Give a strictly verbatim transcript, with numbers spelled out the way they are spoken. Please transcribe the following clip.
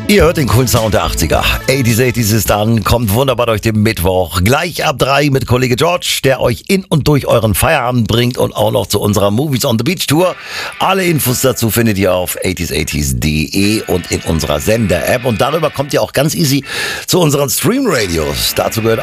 Ihr hört den coolen Sound der achtziger. achtziger, achtziger ist an, kommt wunderbar durch den Mittwoch. Gleich ab drei mit Kollege George, der euch in und durch euren Feierabend bringt und auch noch zu unserer Movies on the Beach Tour. Alle Infos dazu findet ihr auf achtziger achtziger punkt de und in unserer Sender-App. Und darüber kommt ihr auch ganz easy zu unseren Stream-Radios. Dazu gehört